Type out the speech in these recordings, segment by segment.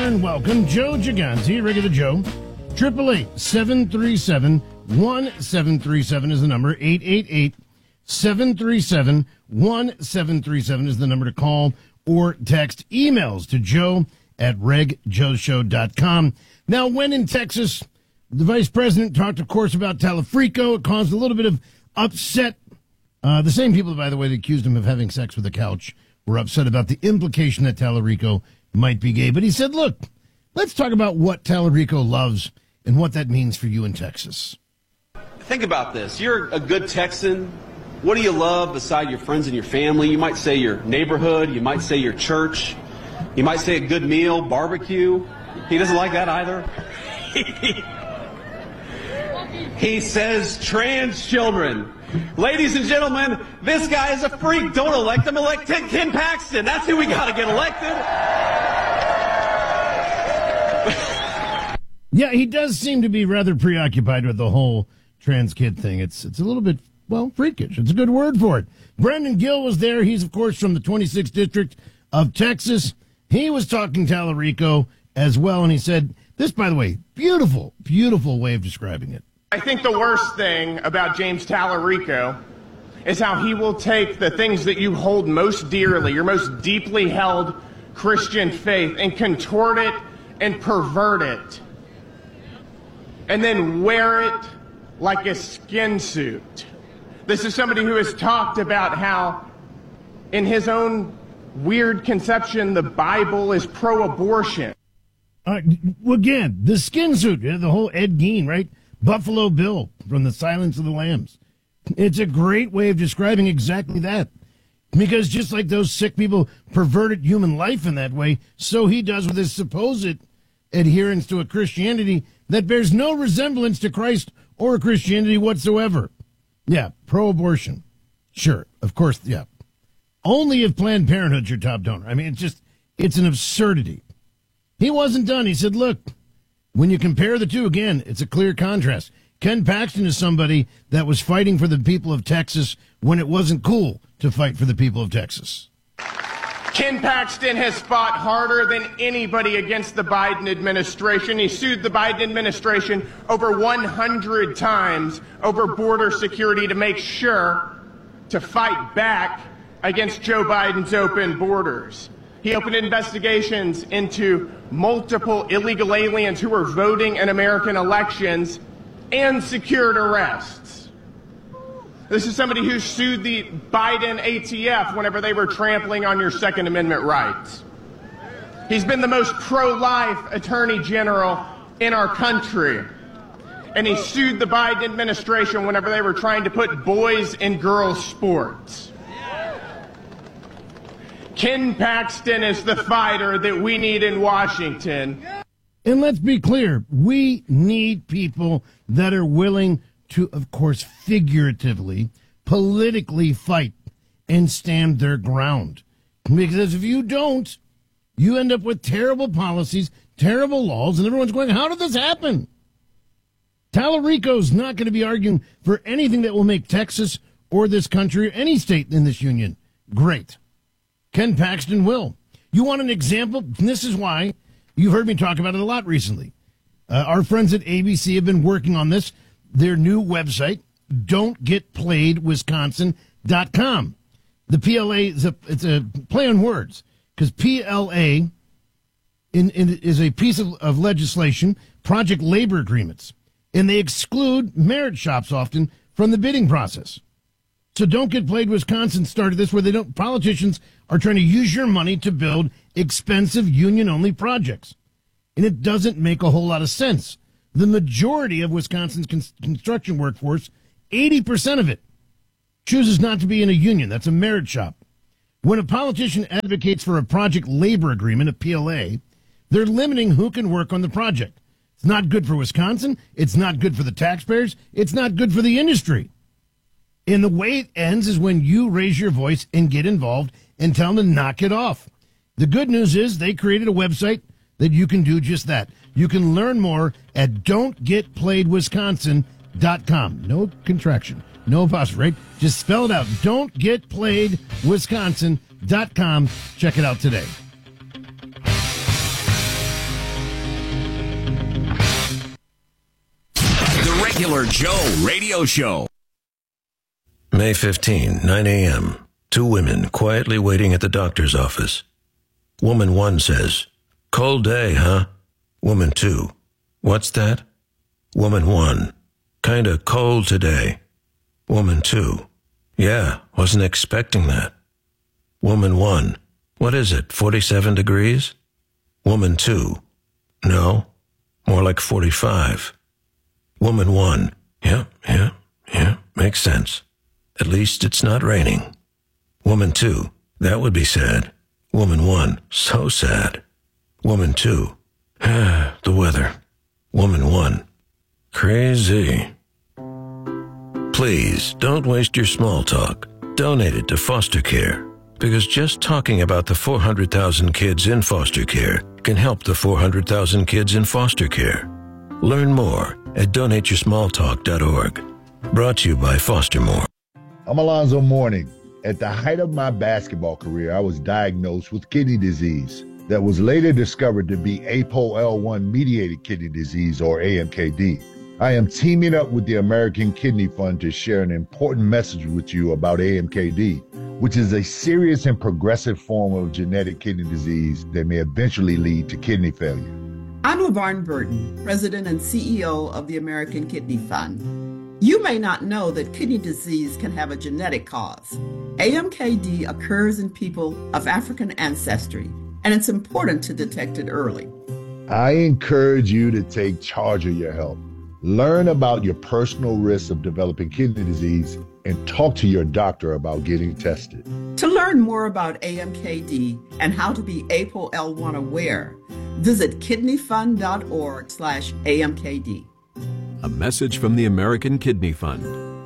and welcome. Joe Gigante, regular Joe. 888-737-1737 is the number. 888-737-1737 is the number to call or text. Emails to joe@regjoeshow.com. Now, when in Texas, the vice president talked, of course, about Talafrico. It caused a little bit of upset. The same people, by the way, that accused him of having sex with a couch were upset about the implication that Talarico might be gay. But he said, look, let's talk about what Talarico loves and what that means for you in Texas. Think about this. You're a good Texan. What do you love beside your friends and your family? You might say your neighborhood. You might say your church. You might say a good meal, barbecue. He doesn't like that either. He says trans children. Ladies and gentlemen, this guy is a freak. Don't elect him. Elect Ken Paxton. That's who we got to get elected. Yeah, he does seem to be rather preoccupied with the whole trans kid thing. It's a little bit, well, freakish. It's a good word for it. Brendan Gill was there. He's, of course, from the 26th District of Texas. He was talking Talarico as well, and he said, this, by the way, beautiful, beautiful way of describing it. I think the worst thing about James Talarico is how he will take the things that you hold most dearly, your most deeply held Christian faith, and contort it and pervert it, and then wear it like a skin suit. This is somebody who has talked about how, in his own weird conception, the Bible is pro-abortion. Again, the skin suit, the whole Ed Gein, right? Buffalo Bill from The Silence of the Lambs. It's a great way of describing exactly that. Because just like those sick people perverted human life in that way, so he does with his supposed adherence to a Christianity that bears no resemblance to Christ or Christianity whatsoever. Yeah, pro-abortion. Sure, of course, yeah. Only if Planned Parenthood's your top donor. I mean, it's an absurdity. He wasn't done. He said, look, when you compare the two, again, it's a clear contrast. Ken Paxton is somebody that was fighting for the people of Texas when it wasn't cool to fight for the people of Texas. Ken Paxton has fought harder than anybody against the Biden administration. He sued the Biden administration over 100 times over border security to make sure to fight back against Joe Biden's open borders. He opened investigations into multiple illegal aliens who were voting in American elections and secured arrests. This is somebody who sued the Biden ATF whenever they were trampling on your Second Amendment rights. He's been the most pro-life attorney general in our country. And he sued the Biden administration whenever they were trying to put boys in girls' sports. Ken Paxton is the fighter that we need in Washington. And let's be clear, we need people that are willing to, of course, figuratively, politically fight and stand their ground. Because if you don't, you end up with terrible policies, terrible laws, and everyone's going, how did this happen? Talarico's not going to be arguing for anything that will make Texas or this country or any state in this union great. Ken Paxton will. You want an example? This is why you've heard me talk about it a lot recently. Our friends at ABC have been working on this. Their new website, don'tgetplayedwisconsin.com. The PLA, it's a play on words, because PLA is a piece of legislation, project labor agreements, and they exclude merit shops often from the bidding process. So Don't Get Played Wisconsin started this where politicians are trying to use your money to build expensive union-only projects. And it doesn't make a whole lot of sense. The majority of Wisconsin's construction workforce, 80% of it, chooses not to be in a union. That's a merit shop. When a politician advocates for a project labor agreement, a PLA, they're limiting who can work on the project. It's not good for Wisconsin. It's not good for the taxpayers. It's not good for the industry. And the way it ends is when you raise your voice and get involved and tell them to knock it off. The good news is they created a website that you can do just that. You can learn more at don'tgetplayedwisconsin.com. No contraction, no apostrophe, right? Just spell it out. Don'tgetplayedwisconsin.com. Check it out today. regular Joe radio show. May 15, 9 a.m. Two women quietly waiting at the doctor's office. Woman 1 says, "Cold day, huh?" Woman 2, "What's that?" Woman 1, "Kinda cold today." Woman 2, "Yeah, wasn't expecting that." Woman 1, "What is it, 47 degrees?" Woman 2, "No, more like 45. Woman 1, yeah, makes sense. At least it's not raining." Woman 2, "That would be sad." Woman 1, "So sad." Woman 2, "The weather." Woman 1, "Crazy." Please don't waste your small talk. Donate it to foster care, because just talking about the 400,000 kids in foster care can help the 400,000 kids in foster care. Learn more at donateyoursmalltalk.org. Brought to you by Fostermore. I'm Alonzo Mourning. At the height of my basketball career, I was diagnosed with kidney disease that was later discovered to be APOL1-mediated kidney disease, or AMKD. I am teaming up with the American Kidney Fund to share an important message with you about AMKD, which is a serious and progressive form of genetic kidney disease that may eventually lead to kidney failure. I'm LaVarn Burton, President and CEO of the American Kidney Fund. You may not know that kidney disease can have a genetic cause. AMKD occurs in people of African ancestry, and it's important to detect it early. I encourage you to take charge of your health. Learn about your personal risks of developing kidney disease and talk to your doctor about getting tested. To learn more about AMKD and how to be APOL1 aware, visit kidneyfund.org/AMKD. A message from the American Kidney Fund.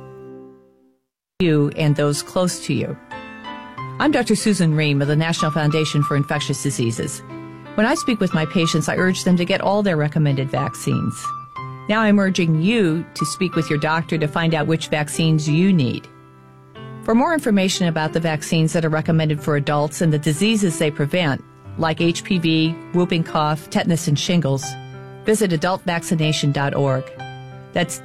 You and those close to you. I'm Dr. Susan Ream of the National Foundation for Infectious Diseases. When I speak with my patients, I urge them to get all their recommended vaccines. Now I'm urging you to speak with your doctor to find out which vaccines you need. For more information about the vaccines that are recommended for adults and the diseases they prevent, like HPV, whooping cough, tetanus, and shingles, visit adultvaccination.org. That's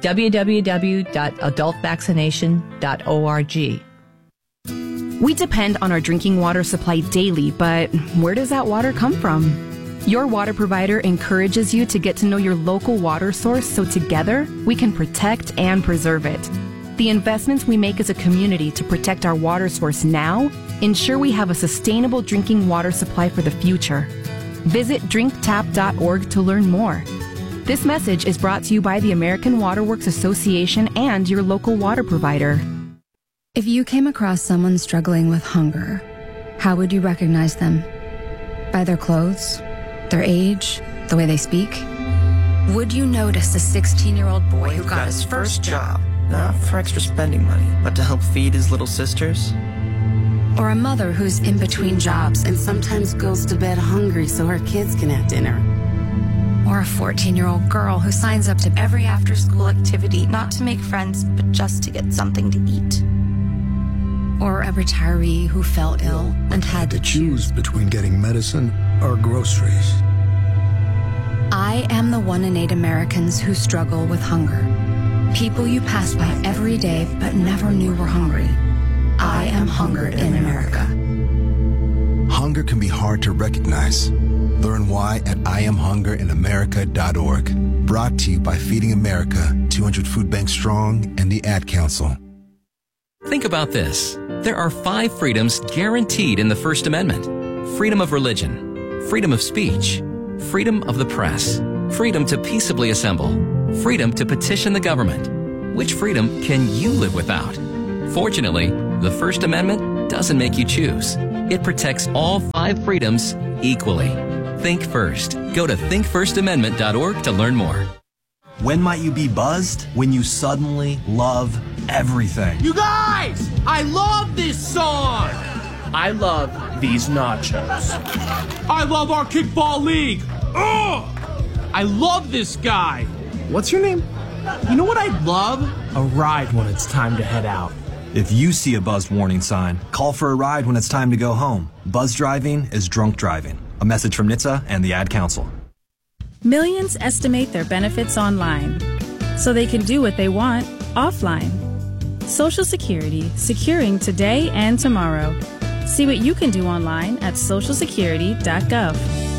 www.adultvaccination.org. We depend on our drinking water supply daily, but where does that water come from? Your water provider encourages you to get to know your local water source so together we can protect and preserve it. The investments we make as a community to protect our water source now ensure we have a sustainable drinking water supply for the future. Visit drinktap.org to learn more. This message is brought to you by the American Water Works Association and your local water provider. If you came across someone struggling with hunger, how would you recognize them? By their clothes? Their age? The way they speak? Would you notice a 16-year-old boy who got his first job, not for extra spending money, but to help feed his little sisters? Or a mother who's in between jobs and sometimes goes to bed hungry so her kids can have dinner? Or a 14-year-old girl who signs up to every after-school activity not to make friends, but just to get something to eat? Or a retiree who fell ill and had to choose between getting medicine or groceries. I am the 1 in 8 Americans who struggle with hunger. People you pass by every day but never knew were hungry. I am hunger in America. Hunger can be hard to recognize. Learn why at IamHungerInAmerica.org. Brought to you by Feeding America, 200 Food Banks Strong, and the Ad Council. Think about this. There are 5 freedoms guaranteed in the First Amendment. Freedom of religion, freedom of speech, freedom of the press, freedom to peaceably assemble, freedom to petition the government. Which freedom can you live without? Fortunately, the First Amendment doesn't make you choose. It protects all 5 freedoms equally. Think first. Go to thinkfirstamendment.org to learn more. When might you be buzzed? When you suddenly love everything. You guys! I love this song! I love these nachos. I love our kickball league! Ugh! I love this guy! What's your name? You know what I'd love? A ride when it's time to head out. If you see a buzzed warning sign, call for a ride when it's time to go home. Buzz driving is drunk driving. A message from NHTSA and the Ad Council. Millions estimate their benefits online. so they can do what they want offline. Social Security, securing today and tomorrow. See what you can do online at socialsecurity.gov.